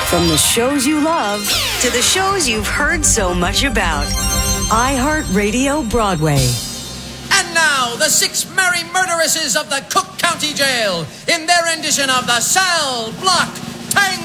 From the shows you love to the shows you've heard so much about. iHeartRadio Broadway. And now, the 6 merry murderesses of the Cook County Jail in their rendition of the Cell Block Tango.